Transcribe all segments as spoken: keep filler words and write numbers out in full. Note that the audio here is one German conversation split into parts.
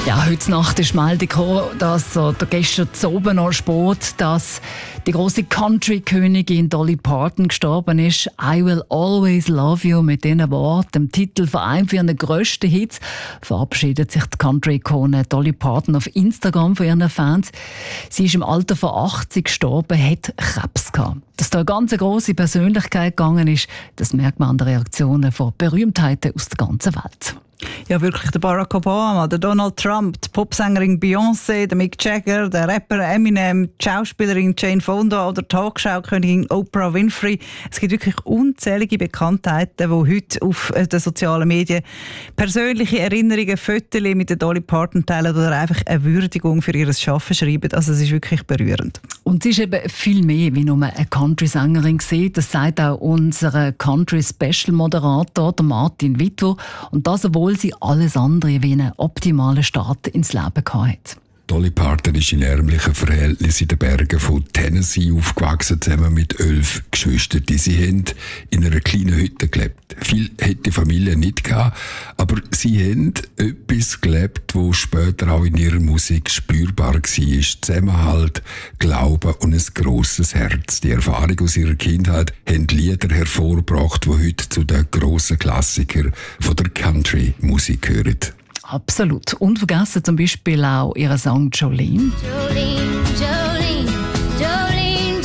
Ja, heute Nacht ist die Meldung gekommen, dass, oder gestern zu oben noch spät, dass die grosse Country-Königin Dolly Parton gestorben ist. «I will always love you» mit diesen Worten, dem Titel von einem für ihren grössten Hits, verabschiedet sich die Country-Ikone Dolly Parton auf Instagram von ihren Fans. Sie ist im Alter von achtzig gestorben, hat Krebs gehabt. Dass da eine ganz grosse Persönlichkeit gegangen ist, das merkt man an den Reaktionen von Berühmtheiten aus der ganzen Welt. Ja, wirklich, der Barack Obama, der Donald Trump, die Popsängerin Beyoncé, der Mick Jagger, der Rapper Eminem, die Schauspielerin Jane Fonda oder die Talkshow-Königin Oprah Winfrey. Es gibt wirklich unzählige Bekanntheiten, die heute auf den sozialen Medien persönliche Erinnerungen, Fotos mit der Dolly Parton teilen oder einfach eine Würdigung für ihr Schaffen schreiben. Also es ist wirklich berührend. Und sie ist eben viel mehr wie nur eine Country-Sängerin gewesen. Das sagt auch unser Country-Special-Moderator, der Martin Wittwer. Und das, obwohl sie alles andere wie einen optimalen Start ins Leben hatte. Dolly Parton ist in ärmlichen Verhältnissen in den Bergen von Tennessee aufgewachsen, zusammen mit elf Geschwistern. Sie haben in einer kleinen Hütte gelebt. Viel hätte die Familie nicht gehabt, aber sie haben etwas gelebt, das später auch in ihrer Musik spürbar war. Zusammenhalt, Glaube und ein grosses Herz. Die Erfahrung aus ihrer Kindheit haben Lieder hervorgebracht, die heute zu den grossen Klassikern von der Country-Musik gehören. Absolut. Unvergessen zum Beispiel auch ihren Song «Jolene». Jolene, Jolene, Jolene,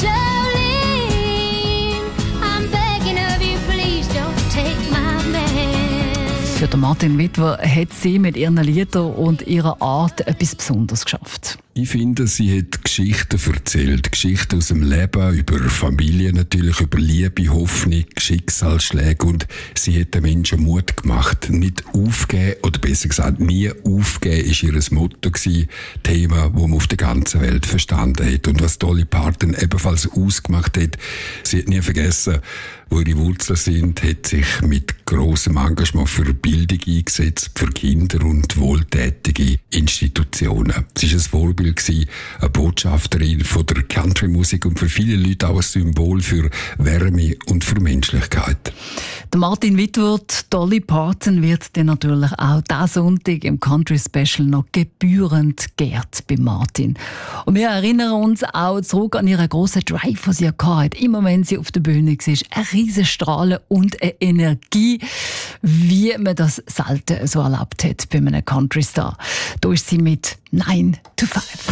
Jolene, I'm begging of you, please don't take my man. Für den Martin Wittwer hat sie mit ihren Liedern und ihrer Art etwas Besonderes geschafft. Ich finde, sie hat Geschichten erzählt. Geschichten aus dem Leben, über Familie natürlich, über Liebe, Hoffnung, Schicksalsschläge. Und sie hat den Menschen Mut gemacht. Nicht aufgeben, oder besser gesagt, nie aufgeben, ist ihr Motto gewesen. Thema, das man auf der ganzen Welt verstanden hat. Und was Dolly Parton ebenfalls ausgemacht hat, sie hat nie vergessen, wo ihre Wurzeln sind, hat sich mit grossem Engagement für Bildung eingesetzt, für Kinder und wohltätige Institutionen. Sie ist ein Vorbild gewesen, eine Botschafterin von der Country-Musik und für viele Leute auch ein Symbol für Wärme und für Menschlichkeit. Der Martin Wittwer, Dolly Parton, wird dann natürlich auch diesen Sonntag im Country Special noch gebührend geehrt bei Martin. Und wir erinnern uns auch zurück an ihren grossen Drive, den sie hatte. Immer wenn sie auf der Bühne war, ein riesen Strahlen und eine Energie, wie man das selten so erlebt hat bei einem Country-Star. Da ist sie mit nine to five.